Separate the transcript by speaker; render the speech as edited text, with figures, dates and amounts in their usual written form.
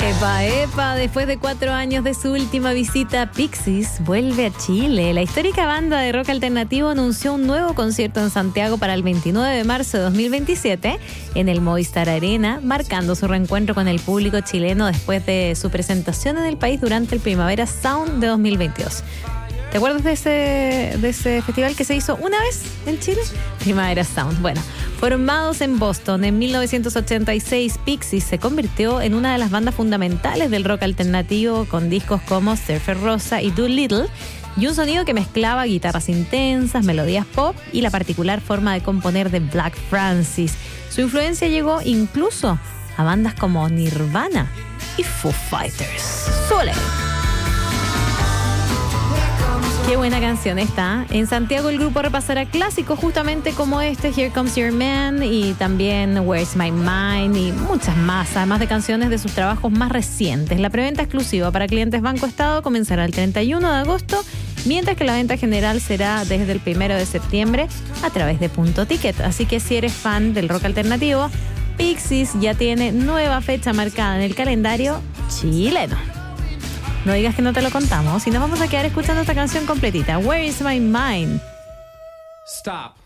Speaker 1: Epa, epa, después de 4 años de su última visita, Pixies vuelve a Chile. La histórica banda de rock alternativo anunció un nuevo concierto en Santiago para el 29 de marzo de 2027 en el Movistar Arena, marcando su reencuentro con el público chileno después de su presentación en el país durante el Primavera Sound de 2022. ¿Te acuerdas de ese festival que se hizo una vez en Chile? Primavera Sound. Bueno, formados en Boston en 1986, Pixies se convirtió en una de las bandas fundamentales del rock alternativo con discos como Surfer Rosa y Doolittle y un sonido que mezclaba guitarras intensas, melodías pop y la particular forma de componer de Black Francis. Su influencia llegó incluso a bandas como Nirvana y Foo Fighters. ¡Sole! Qué buena canción esta. En Santiago el grupo repasará clásicos justamente como este, Here Comes Your Man, y también Where's My Mind y muchas más, además de canciones de sus trabajos más recientes. La preventa exclusiva para clientes Banco Estado comenzará el 31 de agosto, mientras que la venta general será desde el 1 de septiembre a través de Punto Ticket. Así que si eres fan del rock alternativo, Pixies ya tiene nueva fecha marcada en el calendario chileno. No digas que no te lo contamos y nos vamos a quedar escuchando esta canción completita. Where is my mind?
Speaker 2: Stop.